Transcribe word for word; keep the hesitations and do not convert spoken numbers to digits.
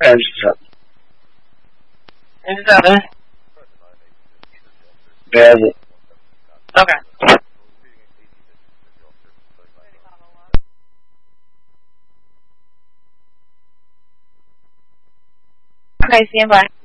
eighty-seven. eighty-seven? Bear it. Okay. Okay, stand by.